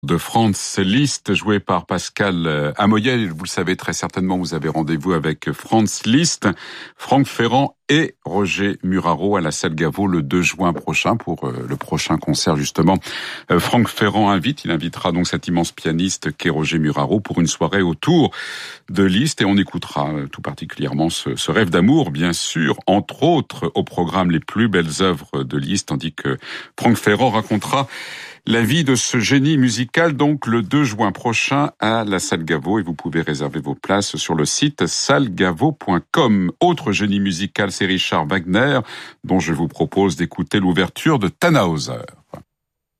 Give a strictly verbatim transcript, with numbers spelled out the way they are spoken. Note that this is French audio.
de Franz Liszt, joué par Pascal Amoyel. Vous le savez très certainement, vous avez rendez-vous avec Franz Liszt, Franck Ferrand et Roger Muraro à la salle Gaveau le deux juin prochain pour euh, le prochain concert justement. Euh, Franck Ferrand invite, il invitera donc cet immense pianiste qu'est Roger Muraro pour une soirée autour de Liszt et on écoutera euh, tout particulièrement ce, ce rêve d'amour, bien sûr, entre autres au programme les plus belles œuvres de Liszt, tandis que Franck Ferrand racontera la vie de ce génie musical, donc le deux juin prochain à la salle Gaveau, et vous pouvez réserver vos places sur le site salle gaveau point com. Autre génie musical, c'est Richard Wagner, dont je vous propose d'écouter l'ouverture de Tannhäuser.